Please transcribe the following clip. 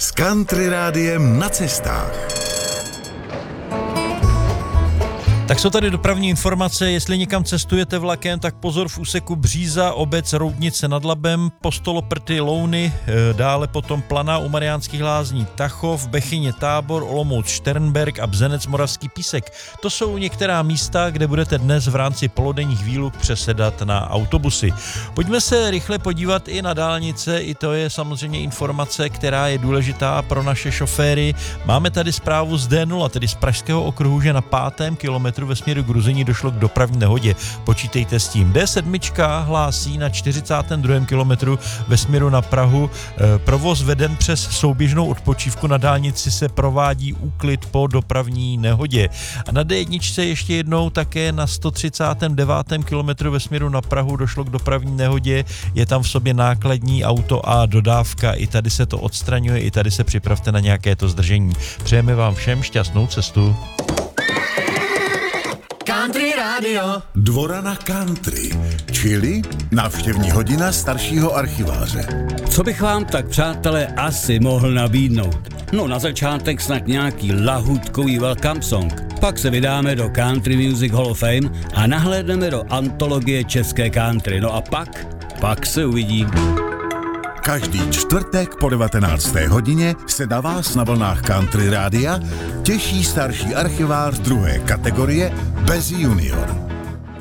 s Country Rádiem na cestách. Tak jsou tady dopravní informace, jestli někam cestujete vlakem, tak pozor v úseku Bříza, obec Roudnice nad Labem, Postoloprty, Louny, dále potom Planá u Mariánských Lázní, Tachov, Bechyně, Tábor, Olomouc, Šternberk a Bzenec, Moravský Písek. To jsou některá místa, kde budete dnes v rámci polodenních výluk přesedat na autobusy. Pojďme se rychle podívat i na dálnice, i to je samozřejmě informace, která je důležitá pro naše šoféry. Máme tady zprávu z D0, tedy z Pražského okruhu, že na 5. kilometru ve směru Gruzini došlo k dopravní nehodě. Počítejte s tím. D7 hlásí na 42. kilometru ve směru na Prahu. Provoz veden přes souběžnou odpočívku na dálnici se provádí úklid po dopravní nehodě. A na D1 ještě jednou také na 139. kilometru ve směru na Prahu došlo k dopravní nehodě. Je tam v sobě nákladní auto a dodávka. I tady se to odstraňuje, i tady se připravte na nějaké to zdržení. Přejeme vám všem šťastnou cestu. Country Radio. Dvora na country, čili návštěvní hodina staršího archiváře. Co bych vám tak, přátelé, asi mohl nabídnout? No na začátek snad nějaký lahůdkový welcome song. Pak se vydáme do Country Music Hall of Fame a nahlédneme do antologie české country. No a pak se uvidí. Každý čtvrtek po 19. hodině se na vás na vlnách Country Rádia těší starší archivář druhé kategorie bez junior.